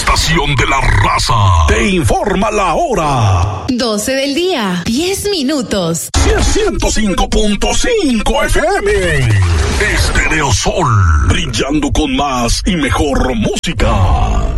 estación de la raza. Te informa la hora. 12 del día, 10 minutos. 105.5 FM. Estereosol. Brillando con más y mejor música.